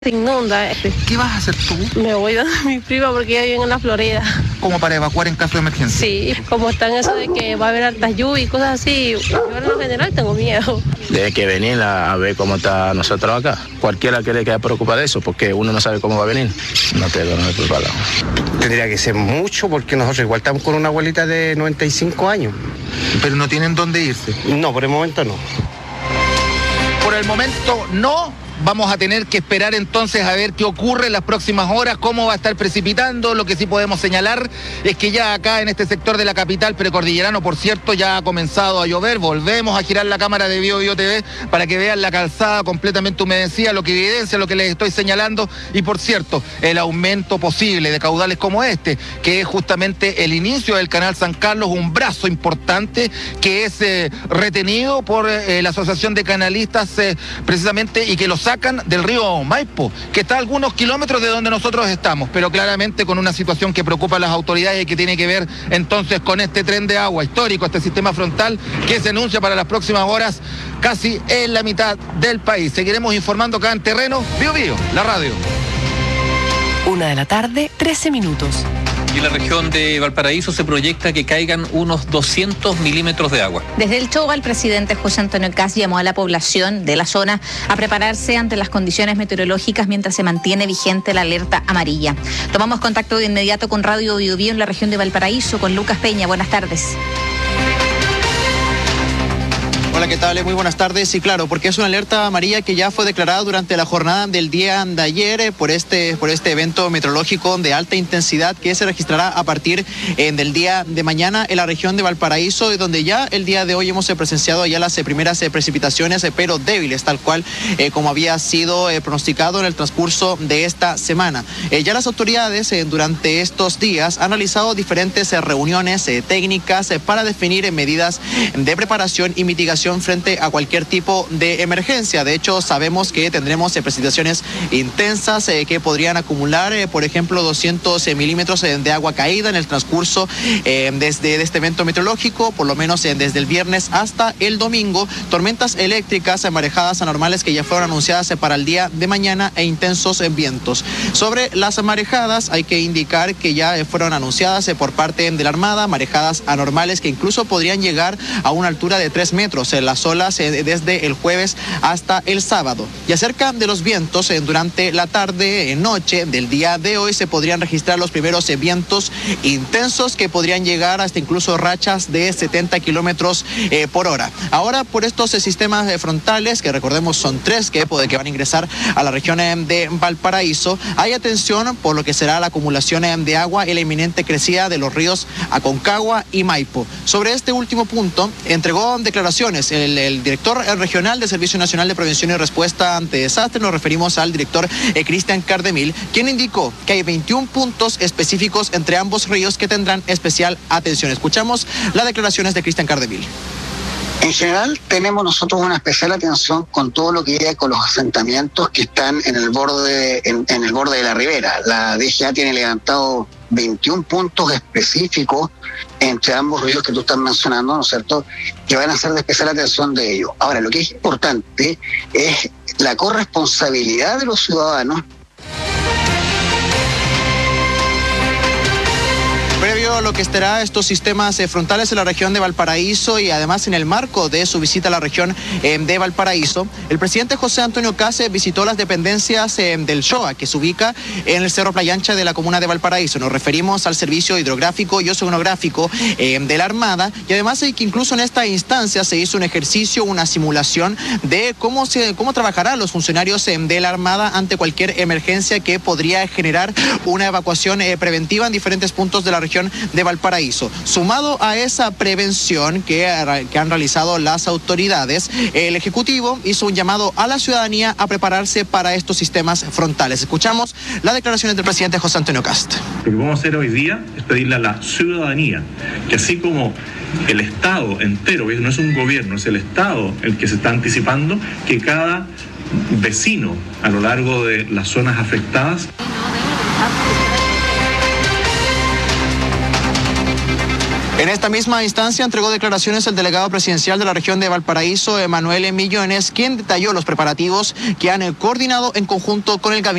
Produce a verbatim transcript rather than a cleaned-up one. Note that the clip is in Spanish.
Se inunda. ¿Qué vas a hacer tú? Me voy donde mi prima porque ella vive en la Florida. ¿Como para evacuar en caso de emergencia? Sí, como está en eso de que va a haber altas lluvias y cosas así, yo en lo general tengo miedo. Tiene que venir a, a ver cómo está nosotros acá. Cualquiera que le quede preocupado de eso, porque uno no sabe cómo va a venir. No tengo, no me preparado. Tendría que ser mucho porque nosotros igual estamos con una abuelita de noventa y cinco años. ¿Pero no tienen dónde irse? No, por el momento no. Por el momento no. Vamos a tener que esperar entonces a ver qué ocurre en las próximas horas, cómo va a estar precipitando. Lo que sí podemos señalar es que ya acá en este sector de la capital precordillerano, por cierto, ya ha comenzado a llover. Volvemos a girar la cámara de Bio Bio T V para que vean la calzada completamente humedecida, lo que evidencia lo que les estoy señalando. Y por cierto, el aumento posible de caudales como este, que es justamente el inicio del canal San Carlos, un brazo importante que es eh, retenido por eh, la Asociación de Canalistas eh, precisamente, y que lo sacan del río Maipo, que está a algunos kilómetros de donde nosotros estamos, pero claramente con una situación que preocupa a las autoridades y que tiene que ver entonces con este tren de agua histórico, este sistema frontal que se anuncia para las próximas horas casi en la mitad del país. Seguiremos informando acá en terreno. Bio Bio, la radio. Una de la tarde, trece minutos. Y en la región de Valparaíso se proyecta que caigan unos doscientos milímetros de agua. Desde el Chowa, el presidente José Antonio Kast llamó a la población de la zona a prepararse ante las condiciones meteorológicas mientras se mantiene vigente la alerta amarilla. Tomamos contacto de inmediato con Radio Bio Bio en la región de Valparaíso, con Lucas Peña. Buenas tardes. Hola, ¿qué tal? Muy buenas tardes. Y claro, porque es una alerta amarilla que ya fue declarada durante la jornada del día de ayer eh, por este por este evento meteorológico de alta intensidad que se registrará a partir eh, del día de mañana en la región de Valparaíso, donde ya el día de hoy hemos eh, presenciado ya las eh, primeras eh, precipitaciones, eh, pero débiles, tal cual eh, como había sido eh, pronosticado en el transcurso de esta semana. Eh, ya las autoridades eh, durante estos días han realizado diferentes eh, reuniones eh, técnicas eh, para definir eh, medidas de preparación y mitigación frente a cualquier tipo de emergencia. De hecho, sabemos que tendremos eh, precipitaciones intensas eh, que podrían acumular, eh, por ejemplo, doscientos eh, milímetros eh, de agua caída en el transcurso eh, desde de este evento meteorológico, por lo menos eh, desde el viernes hasta el domingo. Tormentas eléctricas, eh, marejadas anormales que ya fueron anunciadas eh, para el día de mañana e intensos eh, vientos. Sobre las marejadas, hay que indicar que ya eh, fueron anunciadas eh, por parte de la Armada, marejadas anormales que incluso podrían llegar a una altura de tres metros. Eh, las olas eh, desde el jueves hasta el sábado. Y acerca de los vientos, eh, durante la tarde, eh, noche del día de hoy se podrían registrar los primeros eh, vientos intensos que podrían llegar hasta incluso rachas de setenta kilómetros eh, por hora. Ahora, por estos eh, sistemas eh, frontales, que recordemos son tres que, que van a ingresar a la región eh, de Valparaíso, hay atención por lo que será la acumulación eh, de agua y la inminente crecida de los ríos Aconcagua y Maipo. Sobre este último punto, entregó declaraciones El, el director regional del Servicio Nacional de Prevención y Respuesta ante Desastres. Nos referimos al director eh, Cristian Cardemil, quien indicó que hay veintiún puntos específicos entre ambos ríos que tendrán especial atención. Escuchamos las declaraciones de Cristian Cardemil. En general tenemos nosotros una especial atención con todo lo que llega con los asentamientos que están en el borde en, en el borde de la ribera. La D G A tiene levantado veintiún puntos específicos entre ambos ríos que tú estás mencionando, ¿no es cierto?, que van a ser de especial atención de ellos. Ahora, lo que es importante es la corresponsabilidad de los ciudadanos. Previo a lo que estará estos sistemas eh, frontales en la región de Valparaíso y además en el marco de su visita a la región eh, de Valparaíso, el presidente José Antonio Kast visitó las dependencias eh, del Chowa, que se ubica en el Cerro Playa Ancha de la comuna de Valparaíso. Nos referimos al servicio hidrográfico y oceanográfico eh, de la Armada, y además eh, que incluso en esta instancia se hizo un ejercicio, una simulación de cómo, se, cómo trabajarán los funcionarios eh, de la Armada ante cualquier emergencia que podría generar una evacuación eh, preventiva en diferentes puntos de la región de Valparaíso. Sumado a esa prevención que, que han realizado las autoridades, el Ejecutivo hizo un llamado a la ciudadanía a prepararse para estos sistemas frontales. Escuchamos las declaraciones del presidente José Antonio Kast. Lo que vamos a hacer hoy día es pedirle a la ciudadanía que, así como el Estado entero, no es un gobierno, es el Estado el que se está anticipando, que cada vecino a lo largo de las zonas afectadas En esta misma instancia entregó declaraciones el delegado presidencial de la región de Valparaíso, Emanuel Millones, quien detalló los preparativos que han coordinado en conjunto con el gabinete